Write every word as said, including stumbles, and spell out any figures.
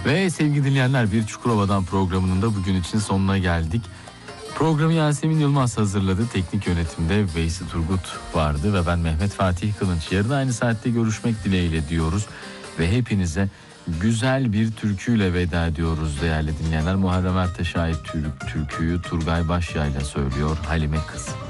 Ve sevgili dinleyenler, bir Çukurova'dan programının da bugün için sonuna geldik. Programı Yasemin Yılmaz hazırladı. Teknik yönetimde Veysi Turgut vardı ve ben Mehmet Fatih Kılınç. Yarın aynı saatte görüşmek dileğiyle diyoruz. Ve hepinize güzel bir türküyle veda ediyoruz değerli dinleyenler. Muharrem Ertaş'a ait türküyü Turgay Başyayla söylüyor Halime Kız.